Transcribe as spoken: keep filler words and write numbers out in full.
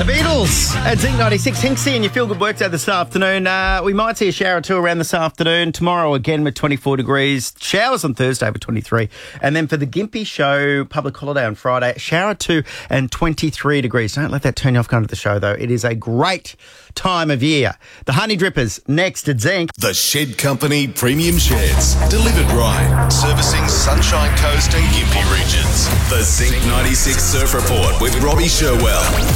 The Beatles at Zinc ninety-six. Hinksy and your feel-good work day this afternoon. Uh, we might see a shower or two around this afternoon. Tomorrow again with twenty-four degrees. Showers on Thursday with twenty-three. And then for the Gympie show, public holiday on Friday, shower two and twenty-three degrees. Don't let that turn you off going to the show, though. It is a great time of year. The Honey Drippers next at Zinc. The Shed Company Premium Sheds. Delivered right. Servicing Sunshine Coast and Gympie regions. The Zinc ninety-six Surf Report with Robbie Sherwell.